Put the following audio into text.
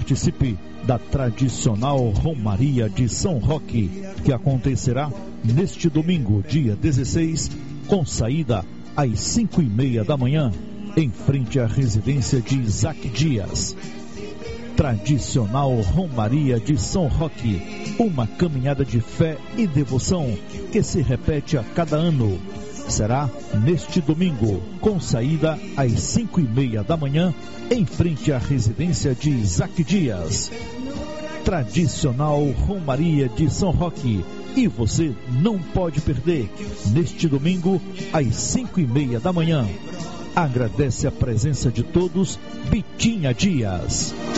participe da tradicional Romaria de São Roque, que acontecerá neste domingo, dia 16, com saída às 5:30 da manhã, em frente à residência de Isaac Dias. Tradicional Romaria de São Roque, uma caminhada de fé e devoção que se repete a cada ano. Será neste domingo, com saída às 5:30 da manhã, em frente à residência de Isaac Dias. Tradicional Romaria de São Roque, e você não pode perder, neste domingo, às 5:30 da manhã. Agradece a presença de todos, Bitinha Dias.